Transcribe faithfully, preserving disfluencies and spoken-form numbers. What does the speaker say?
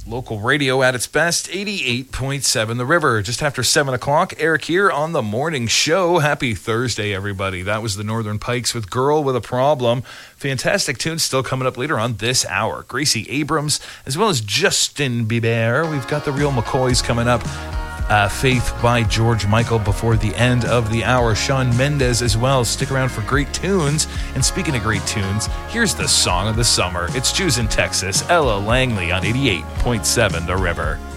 Local radio at its best, eighty-eight point seven The River. Just after seven o'clock, Eric here on the morning show. Happy Thursday, everybody. That was the Northern Pikes with Girl with a Problem. Fantastic tunes still coming up later on this hour. Gracie Abrams, as well as Justin Bieber. We've got the Real McCoys coming up. Uh, Faith by George Michael before the end of the hour. Shawn Mendes as well. Stick around for great tunes. And speaking of great tunes, here's the song of the summer. It's Jews in Texas, Ella Langley on eighty-eight point seven The River.